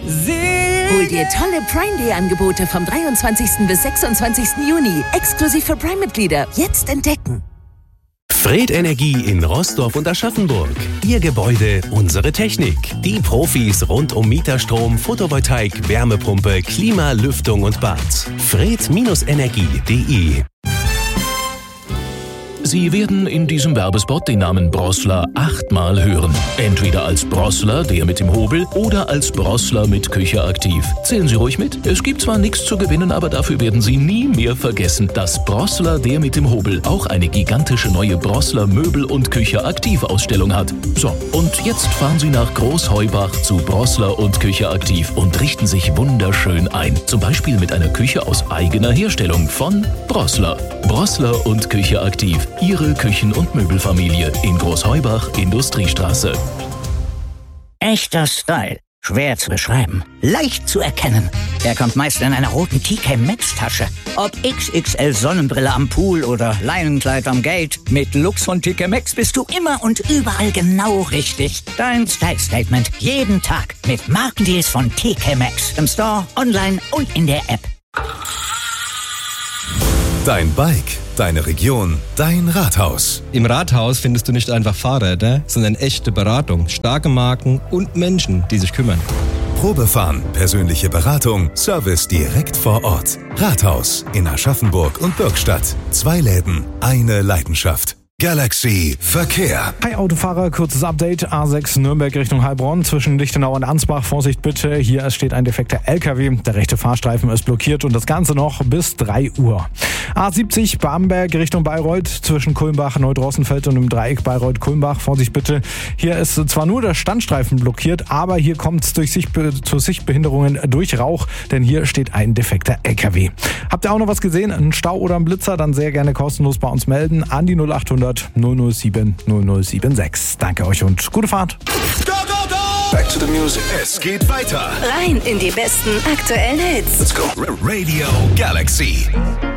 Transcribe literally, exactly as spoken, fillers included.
Hol dir tolle Prime Day Angebote vom dreiundzwanzigsten bis sechsundzwanzigsten Juni. Exklusiv für Prime-Mitglieder. Jetzt entdecken. Fred Energie in Roßdorf und Aschaffenburg. Ihr Gebäude, unsere Technik. Die Profis rund um Mieterstrom, Photovoltaik, Wärmepumpe, Klima, Lüftung und Bad. fred Energie punkt de. Sie werden in diesem Werbespot den Namen Brossler achtmal hören. Entweder als Brossler, der mit dem Hobel, oder als Brossler mit Küche aktiv. Zählen Sie ruhig mit. Es gibt zwar nichts zu gewinnen, aber dafür werden Sie nie mehr vergessen, dass Brossler, der mit dem Hobel, auch eine gigantische neue Brossler Möbel- und Küche aktiv Ausstellung hat. So, und jetzt fahren Sie nach Großheubach zu Brossler und Küche aktiv und richten sich wunderschön ein. Zum Beispiel mit einer Küche aus eigener Herstellung von Brossler. Brossler und Küche aktiv. Ihre Küchen- und Möbelfamilie in Großheubach, Industriestraße. Echter Style. Schwer zu beschreiben. Leicht zu erkennen. Er kommt meist in einer roten T K Maxx Tasche. Ob X X L Sonnenbrille am Pool oder Leinenkleid am Gate. Mit Lux von T K Maxx bist du immer und überall genau richtig. Dein Style Statement. Jeden Tag. Mit Markendeals von T K Maxx. Im Store, online und in der App. Dein Bike, deine Region, dein Rathaus. Im Rathaus findest du nicht einfach Fahrräder, sondern echte Beratung, starke Marken und Menschen, die sich kümmern. Probefahren, persönliche Beratung, Service direkt vor Ort. Rathaus in Aschaffenburg und Bürgstadt. Zwei Läden, eine Leidenschaft. Galaxy Verkehr. Hi Autofahrer, kurzes Update. A sechs Nürnberg Richtung Heilbronn zwischen Lichtenau und Ansbach. Vorsicht bitte, hier steht ein defekter L K W. Der rechte Fahrstreifen ist blockiert und das Ganze noch bis drei Uhr. A siebzig Bamberg Richtung Bayreuth zwischen Kulmbach, Neudrossenfeld und im Dreieck Bayreuth-Kulmbach. Vorsicht bitte, hier ist zwar nur der Standstreifen blockiert, aber hier kommt es durch Sicht, zu Sichtbehinderungen durch Rauch, denn hier steht ein defekter L K W. Habt ihr auch noch was gesehen? Einen Stau oder einen Blitzer? Dann sehr gerne kostenlos bei uns melden an die null acht hundert null null sieben null null sieben sechs. Danke euch und gute Fahrt. Go, go, go! Back to the music. Es geht weiter. Rein in die besten aktuellen Hits. Let's go. Radio Galaxy.